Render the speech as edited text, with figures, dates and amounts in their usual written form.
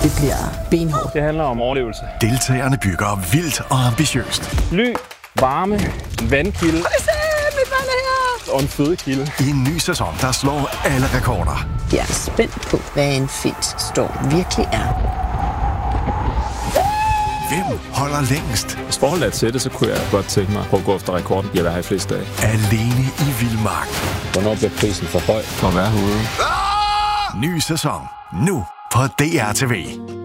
Det bliver benhårdt. Det handler om overlevelse. Deltagerne bygger vildt og ambitiøst. Ly, varme, vandkilde og en fødekilde. I en ny sæson, der slår alle rekorder. Jeg er spændt på, hvad en fisk storm virkelig er. Hvem holder længst? Hvis forholdet er til det, så kunne jeg godt tænke mig at gå efter rekorden. Jeg vil have flest dage. Alene i vildmark. Hvornår bliver prisen for høj for at være herude? Ny sæson. Nu på DR TV.